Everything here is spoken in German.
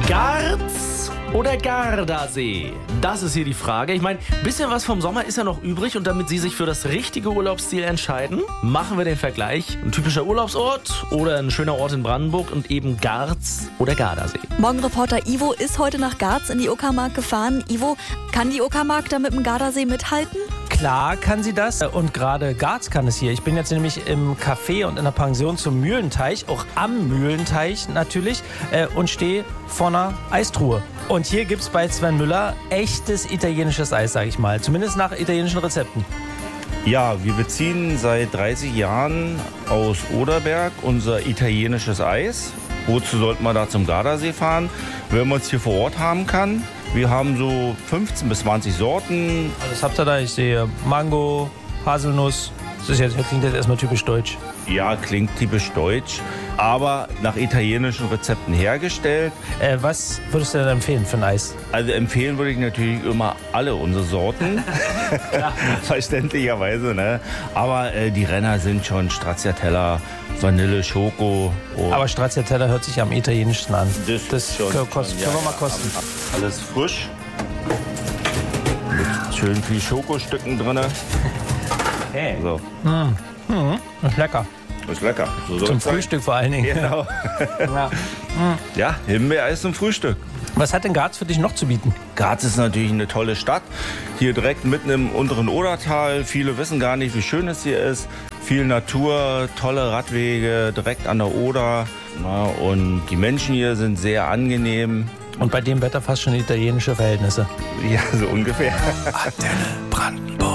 Garz oder Gardasee? Das ist hier die Frage. Ich meine, ein bisschen was vom Sommer ist ja noch übrig und damit Sie sich für das richtige Urlaubsziel entscheiden, machen wir den Vergleich. Ein typischer Urlaubsort oder ein schöner Ort in Brandenburg und eben Garz oder Gardasee. Morgenreporter Ivo ist heute nach Garz in die Uckermark gefahren. Ivo, kann die Uckermark da mit dem Gardasee mithalten? Klar kann sie das und gerade Garz kann es hier. Ich bin jetzt nämlich im Café und in der Pension zum Mühlenteich, auch am Mühlenteich natürlich, und stehe vor einer Eistruhe. Und hier gibt es bei Sven Müller echtes italienisches Eis, sage ich mal. Zumindest nach italienischen Rezepten. Ja, wir beziehen seit 30 Jahren aus Oderberg unser italienisches Eis. Wozu sollte man da zum Gardasee fahren, wenn man es hier vor Ort haben kann? Wir haben so 15 bis 20 Sorten. Was habt ihr da? Ich sehe Mango, Haselnuss. Das klingt jetzt erstmal typisch deutsch. Ja, klingt typisch deutsch, aber nach italienischen Rezepten hergestellt. Was würdest du denn empfehlen für ein Eis? Also empfehlen würde ich natürlich immer alle unsere Sorten. Verständlicherweise, ne? Aber die Renner sind schon Stracciatella, Vanille, Schoko. Aber Stracciatella hört sich am italienischsten an. Das schon, können wir mal kosten. Alles frisch. Mit schön viel Schokostücken drin. Hey. So. Ist lecker. Ist lecker. So Zum Frühstück vor allen Dingen. Genau. Ja. Ja, Himbeereis zum Frühstück. Was hat denn Garz für dich noch zu bieten? Garz ist natürlich eine tolle Stadt. Hier direkt mitten im unteren Odertal. Viele wissen gar nicht, wie schön es hier ist. Viel Natur, tolle Radwege direkt an der Oder. Na, und die Menschen hier sind sehr angenehm. Und bei dem Wetter fast schon italienische Verhältnisse. Ja, so ungefähr. Antenne Brandenburg.